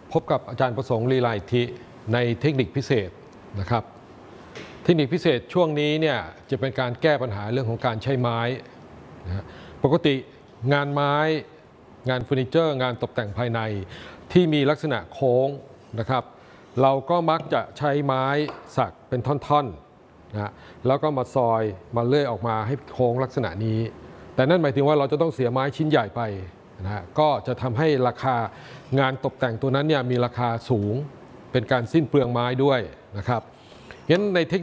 พบกับอาจารย์ประสงค์ลีลาอิทธิในเทคนิคพิเศษนะครับเทคนิคพิเศษช่วงนี้เนี่ยจะเป็นการแก้ปัญหาเรื่องของการใช้ไม้นะปกติงานไม้งานเฟอร์นิเจอร์งานตกแต่งภายในที่มีลักษณะโค้งนะครับเราก็มักจะใช้ไม้สักเป็นท่อนๆนะแล้วก็มาซอยมาเลื่อยออกมาให้โค้งลักษณะนี้แต่นั่นหมายถึงว่าเราจะต้องเสียไม้ชิ้นใหญ่ไปนะก็จะทำให้ราคางานตกแต่งตัวนั้นเนี่ยมีราคาสูงเป็นการสิ้นเปลืองไม้ด้วยนะครับงั้นในเทค